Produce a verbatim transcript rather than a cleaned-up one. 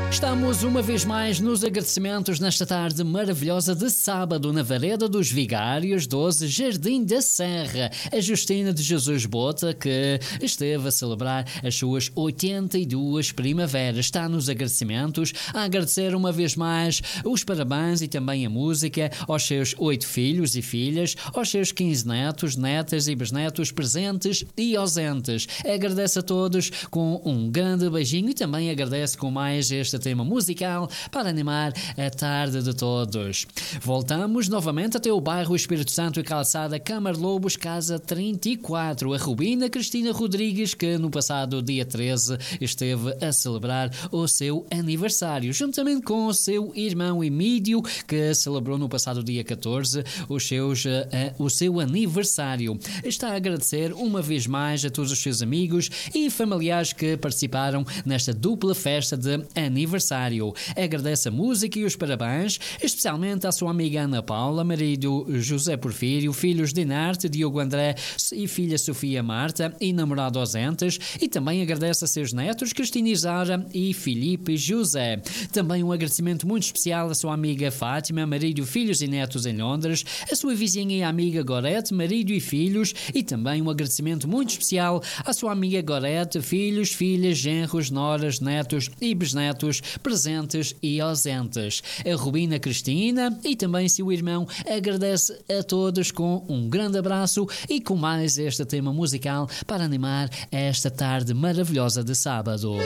Estamos uma vez mais nos agradecimentos nesta tarde maravilhosa de sábado na Vareda dos Vigários, doze, Jardim da Serra. A Justina de Jesus Bota, que esteve a celebrar as suas oitenta e duas primaveras, está nos agradecimentos a agradecer uma vez mais os parabéns e também a música aos seus oito filhos e filhas, aos seus quinze netos, netas e bisnetos presentes e ausentes. Agradece a todos com um grande beijinho e também agradece com mais este tema musical para animar a tarde de todos. Voltamos novamente até o bairro Espírito Santo e Calçada Câmara Lobos, casa trinta e quatro. A Rubina Cristina Rodrigues, que no passado dia treze esteve a celebrar o seu aniversário, juntamente com o seu irmão Emílio, que celebrou no passado dia catorze os seus, uh, uh, o seu aniversário. Está a agradecer uma vez mais a todos os seus amigos e familiares que participaram nesta dupla festa de aniversário. Agradece a música e os parabéns, especialmente à sua amiga Ana Paula, marido José Porfírio, filhos Dinarte, Diogo André e filha Sofia Marta e namorado ausentes, e também agradece a seus netos Cristina Isara e Filipe José. Também um agradecimento muito especial à sua amiga Fátima, marido, filhos e netos em Londres, a sua vizinha e amiga Gorete, marido e filhos, e também um agradecimento muito especial à sua amiga Gorete, filhos, filhas, genros, noras, netos e bisnetos presentes e ausentes. A Rubina Cristina e também seu irmão agradece a todos com um grande abraço e com mais este tema musical para animar esta tarde maravilhosa de sábado.